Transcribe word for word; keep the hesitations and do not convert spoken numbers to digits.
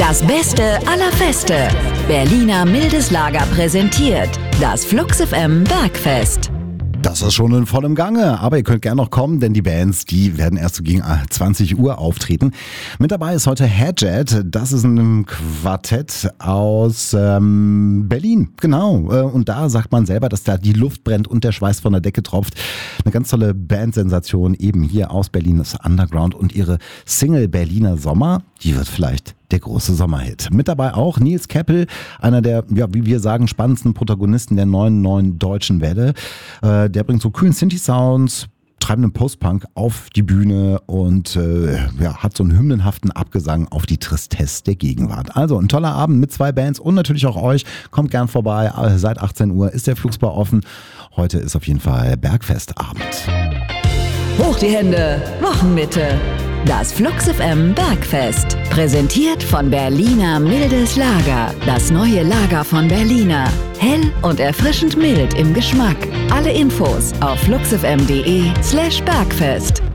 Das Beste aller Feste. Berliner Mildes Lager präsentiert das Flux F M Bergfest. Das ist schon in vollem Gange, aber ihr könnt gerne noch kommen, denn die Bands, die werden erst so gegen zwanzig Uhr auftreten. Mit dabei ist heute Headjet, das ist ein Quartett aus ähm, Berlin, genau. Und da sagt man selber, dass da die Luft brennt und der Schweiß von der Decke tropft. Eine ganz tolle Bandsensation eben hier aus Berlin, das Underground und ihre Single Berliner Sommer, die wird vielleicht der große Sommerhit. Mit dabei auch Nils Keppel, einer der, ja, wie wir sagen, spannendsten Protagonisten der neuen, neuen deutschen Welle. Äh, der bringt so kühlen Synthi-Sounds, treibenden Post-Punk auf die Bühne und äh, ja, hat so einen hymnenhaften Abgesang auf die Tristesse der Gegenwart. Also ein toller Abend mit zwei Bands und natürlich auch euch. Kommt gern vorbei. Seit achtzehn Uhr ist der Flugsbar offen. Heute ist auf jeden Fall Bergfestabend. Hoch die Hände, Wochenmitte. Das Flux F M Bergfest. Präsentiert von Berliner Mildes Lager. Das neue Lager von Berliner. Hell und erfrischend mild im Geschmack. Alle Infos auf fluxfm punkt de slash Bergfest.